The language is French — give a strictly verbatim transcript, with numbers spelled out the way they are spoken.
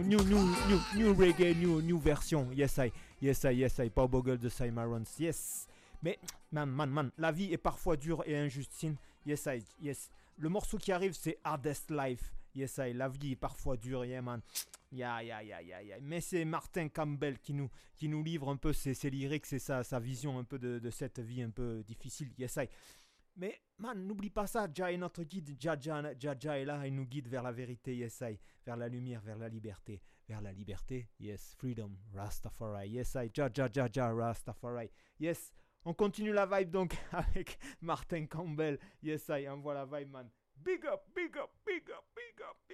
New, new, new, new reggae, new, new version. Yes, I, yes, I, yes, I. Pas Bogle de Cimarrons. Yes. Mais, man, man, man, la vie est parfois dure et injuste. Yes, I, yes. Le morceau qui arrive, c'est Hardest Life. Yes, I. La vie est parfois dure, yeah, man. Yeah, yeah, yeah, yeah, yeah. Mais c'est Martin Campbell qui nous, qui nous livre un peu ses, ses lyrics, c'est sa, sa vision un peu de, de cette vie un peu difficile. Yes, I. Mais, man, n'oublie pas ça, Jah est notre guide, Jah, Jah, Jah, Jah est là, il nous guide vers la vérité, yes, I, vers la lumière, vers la liberté, vers la liberté, yes, freedom, Rastafari, yes, I, Jah, Jah, Jah, Jah, Rastafari, yes, on continue la vibe donc avec Martin Campbell, yes, I, envoie la vibe, man, big up, big up, big up, big up, big up.